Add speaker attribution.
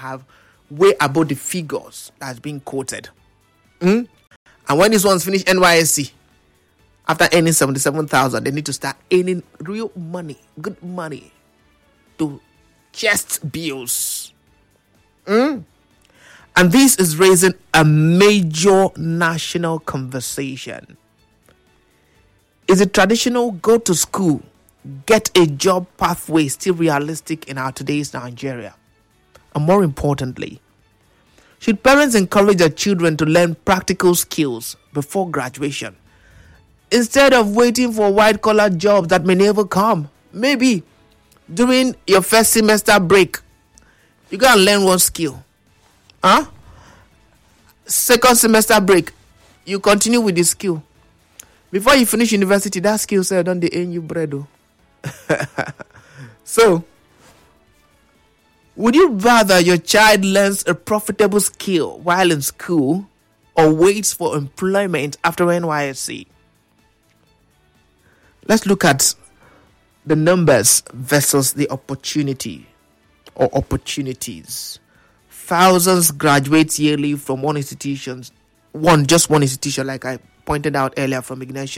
Speaker 1: have way above the figures that's being quoted. And when these ones finish NYSC, after earning 77,000, they need to start earning real money, good money, to chest bills. And this is raising a major national conversation. Is the traditional go to school, get a job pathway still realistic in our today's Nigeria? And more importantly, should parents encourage their children to learn practical skills before graduation instead of waiting for white-collar jobs that may never come? Maybe during your first semester break, you gotta learn one skill. Second semester break, you continue with the skill. Before you finish university, that skill set don't they earn you bread. So, would you rather your child learns a profitable skill while in school or waits for employment after NYSC? Let's look at the numbers versus the opportunity or opportunities. Thousands graduate yearly from one institution, like I pointed out earlier, from Ignatius